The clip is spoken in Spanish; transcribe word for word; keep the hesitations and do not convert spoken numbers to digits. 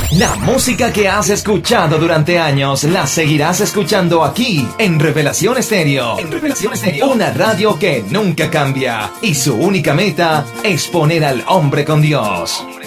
La música que has escuchado durante años la seguirás escuchando aquí en Revelación Estéreo. En Revelación Estéreo, una radio que nunca cambia y su única meta es poner al hombre con Dios.